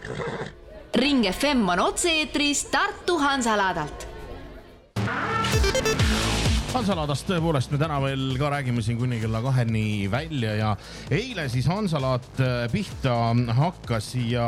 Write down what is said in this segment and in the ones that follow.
Ring FM on otse-eetris Tartu Hansalaadalt. Hansalaadast tõepoolest me täna veel ka räägime siin kuni kella 2-ni välja ja eile siis Hansalaat pihta hakkas ja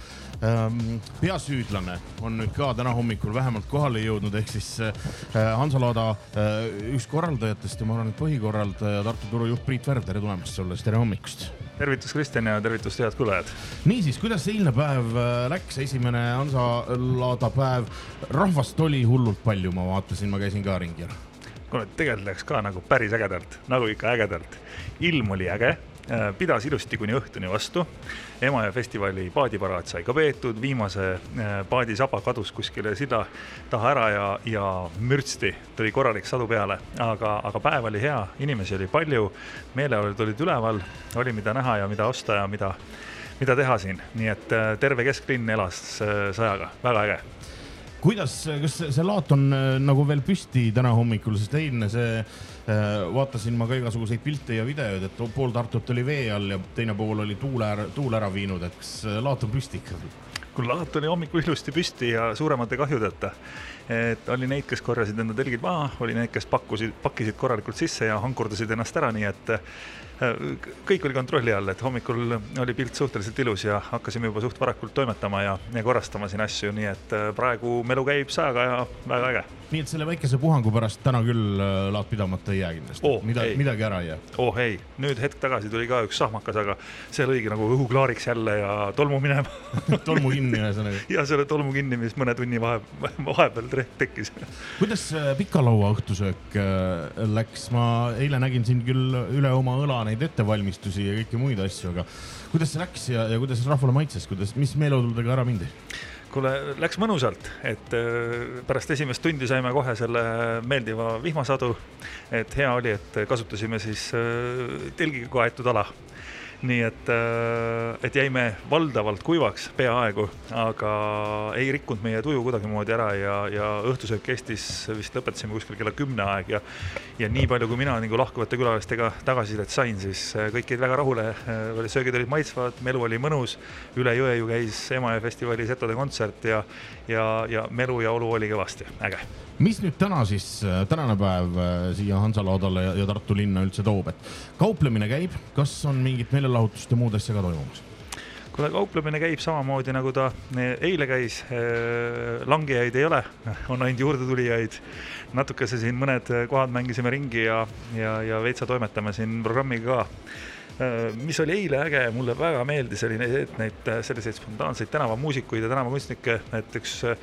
peasüüdlane on nüüd ka täna hommikul vähemalt kohale jõudnud, ehk siis Hansalaada üks korraldajatest ja ma arvan, et põhikorraldaja Tartu Turu juht Priit Värv, tere tulemast sulle, tere hommikust. Tervitus Kristjan ja tervitus head kuulajad. Niisiis, kuidas eilne päev läks, esimene Hansalaada päev, rahvast oli hullult palju, ma vaatasin, ma käisin ka ringi. Tegelikult läks ka nagu päris ägedalt, nagu ikka ägedalt. Ilm oli äge, pidas ilusti kuni õhtuni vastu. Emajõe festivali paadiparaad sai ka peetud, viimase paadisaba kadus kuskile silla taha ära ja mürtsti tuli korralik sadu peale. Aga päev oli hea, inimesi oli palju, meeleolud olid üleval, oli mida näha ja mida osta ja mida teha siin. Nii et terve kesklinn elas 100-ga, väga äge. Kuidas, kas see laat on nagu veel püsti täna hommikul, sest eilne see, vaatasin ma ka igasuguseid pilte ja videoid, et pool Tartut oli vee all ja teine pool oli tuul ära viinud, et kas laat on püsti ikka? Kui laat oli hommikul ilusti püsti ja suuremate kahjudeta. Et oli neid, kes korjasid enda telgid maha, oli neid, kes pakkisid korralikult sisse ja hankurdasid ennast ära, nii et kõik oli kontrolli all, et hommikul oli pilt suhteliselt ilus ja hakkasime juba suht varakult toimetama ja korrastama siin asju, nii et praegu melu käib 100-ga ja väga äge. Nii et selle väikese puhangu pärast täna küll laat pidamata ei jää kindlasti, midagi ära ei jää. Ei, nüüd hetk tagasi tuli ka üks sahmakas, aga see lõigi nagu õhuklaariks jälle ja tolmu minema. Tolmu kinni ühesõnaga. Ja selle tolmu kinni, mis mõne tunni vahepeal tekkis. Kuidas pikalaua õhtusöök läks? Ma eile nägin siin küll üle oma õla neid ettevalmistusi ja kõiki muid asju, aga kuidas see läks ja kuidas rahvale maitses, mis meeleoludega ära mindi? Kuule, läks mõnusalt, et pärast esimest tundi saime kohe selle meeldiva vihmasadu, et hea oli, et kasutasime siis telgiga kaetud ala. Nii et jäime valdavalt kuivaks peaaegu, aga ei rikkunud meie tuju kuidagi moodi ära ja õhtusöök kestis, vist lõpetasime kuskil kella 10 aeg ja nii palju, kui mina nagu lahkuvate külalistega tagasisidet sain, siis kõik jäid väga rahule, söögid olid maitsvad, melu oli mõnus, üle jõe ju käis Emajõe festivali setode kontsert ja melu ja olu oli kõvasti, äge. Mis nüüd tänane päev siia Hansalaadale ja Tartu linna üldse toob, et kauplemine käib, kas on mingit meelelahutust ja muud asja ka toimumas? Kui kauplemine käib samamoodi nagu ta eile käis, langijaid ei ole, on ainult juurde tulijaid, natukese siin mõned kohad mängisime ringi ja veitsa toimetame siin programmiga ka. Mis oli eile äge, mulle väga meeldis, oli neid selliseid spontaanseid tänavamuusikuid ja tänavakunstnikke, et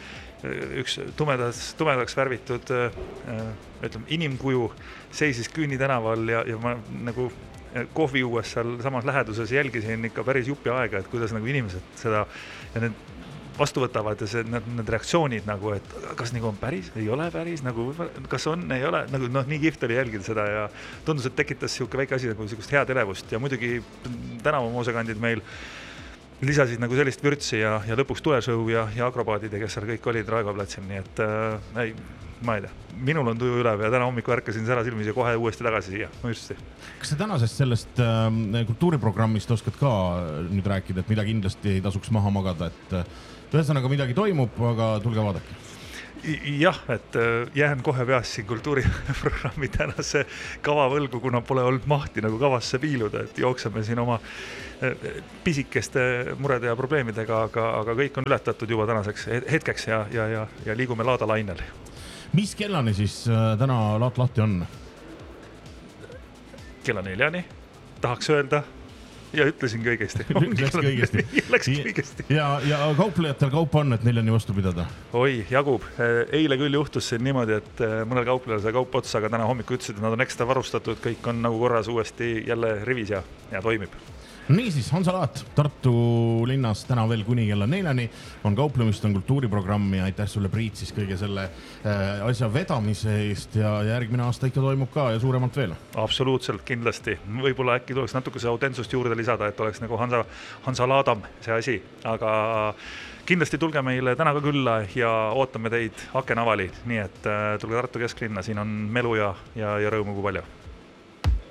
üks tumedaks värvitud inimkuju seisis Küüni tänaval ja ma nagu kohvi juues seal samas läheduses jälgisin ikka päris jupi aega, et kuidas nagu inimesed seda ja need vastu võtavad ja need reaktsioonid nagu, et kas nagu on päris, ei ole päris, nagu kas on, ei ole, nagu nii kihvt oli jälgida seda ja tundus, et tekitas siuke väike asi nagu sellist head elevust ja muidugi tänavamuusekandid meil lisasid nagu sellist vürtsi ja lõpuks tulesõu ja akrobaadid ja kes seal kõik olid Raekoja-platsil, nii et ma ei tea, minul on tuju ülev ja täna hommiku ärkasin sära silmis ja kohe uuesti tagasi siia, mõjusti. Kas sa tänasest sellest kultuuriprogrammist oskad ka nüüd rääkida, et mida kindlasti ei tasuks maha magada, et ühesõnaga midagi toimub, aga tulge vaadake. Jah, et jään kohe peas siin kultuuriprogrammi tänase kava võlgu, kuna pole olnud mahti nagu kavasse piiluda, et jookseme siin oma pisikeste murede ja probleemidega, aga kõik on ületatud juba tänaseks hetkeks ja liigume laada lainel. Mis kellani siis täna laat lahti on? Kella 4-ni, tahaks öelda. Ja ütlesin kõigesti. Läks kõigesti. Ja kauplejatel kaupa on, et 4-ni vastu pidada? Oi, jagub. Eile küll juhtus siin niimoodi, et mõnel kauplejal sai kaup otsa, aga täna hommiku ütlesid, et nad on ekstra varustatud, kõik on nagu korras uuesti jälle rivis ja toimib. Niisiis, Hansalaat Tartu linnas täna veel kuni kella 4-ni on kauplemist, on kultuuriprogramm ja aitäh sulle, Priit, siis kõige selle asja vedamise eest ja järgmine aasta ikka toimub ka ja suuremalt veel. Absoluutselt, kindlasti. Võib-olla äkki tuleks natuke see autentsust juurde lisada, et oleks nagu Hansalaadam see asi, aga kindlasti tulge meile täna ka külla ja ootame teid akenavali, nii et tulge Tartu kesklinna, siin on melu ja rõõmu kui palju.